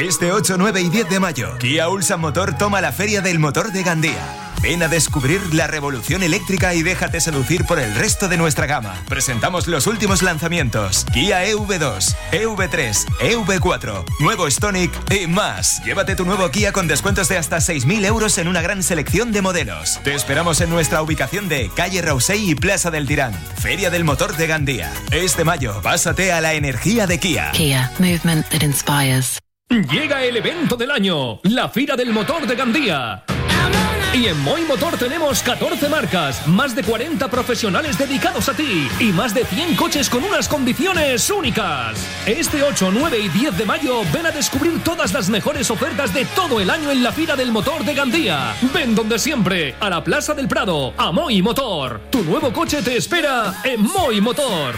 Este 8, 9 y 10 de mayo, Kia Ulsan Motor toma la Feria del Motor de Gandía. Ven a descubrir la revolución eléctrica y déjate seducir por el resto de nuestra gama. Presentamos los últimos lanzamientos: Kia EV2, EV3, EV4, nuevo Stonic y más. Llévate tu nuevo Kia con descuentos de hasta 6.000 euros en una gran selección de modelos. Te esperamos en nuestra ubicación de Calle Rausey y Plaza del Tirán. Feria del Motor de Gandía. Este mayo, pásate a la energía de Kia. Kia, movement that inspires. Llega el evento del año, la Fira del Motor de Gandía. Y en Moi Motor tenemos 14 marcas, más de 40 profesionales dedicados a ti y más de 100 coches con unas condiciones únicas. Este 8, 9 y 10 de mayo ven a descubrir todas las mejores ofertas de todo el año en la Fira del Motor de Gandía. Ven donde siempre, a la Plaza del Prado, a Moi Motor. Tu nuevo coche te espera en Moi Motor.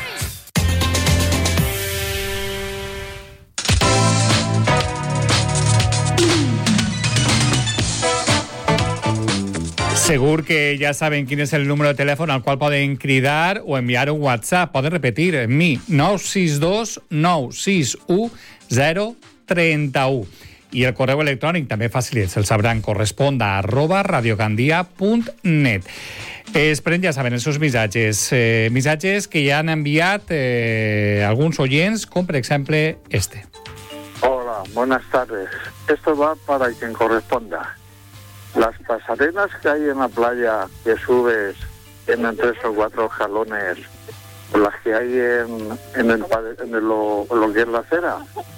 Segur que ja saben quin és el número de telèfon al qual poden cridar o enviar un WhatsApp. Poden repetir, mi, 962 961 031. I el correu electrònic també fàcil, se'l sabran, corresponda @radiogandia.net. Esperem, ja saben, els seus missatges que ja han enviat alguns oyents, com per exemple este. Hola, buenas tardes. Esto va para quien corresponda. Las pasarelas que hay en la playa que subes, tienen 3 o 4 jalones, o las que hay en lo que es la acera,